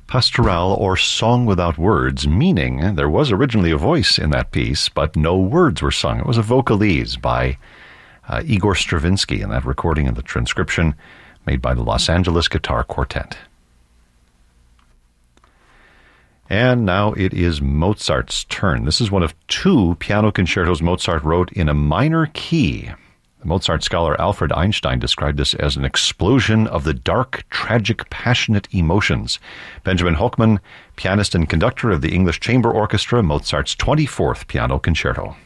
Pastoral, or Song Without Words, meaning there was originally a voice in that piece, but no words were sung. It was a vocalese by Igor Stravinsky in that recording and the transcription made by the Los Angeles Guitar Quartet. And now it is Mozart's turn. This is one of two piano concertos Mozart wrote in a minor key. The Mozart scholar Alfred Einstein described this as an explosion of the dark, tragic, passionate emotions. Benjamin Hochman, pianist and conductor of the English Chamber Orchestra, Mozart's 24th piano concerto.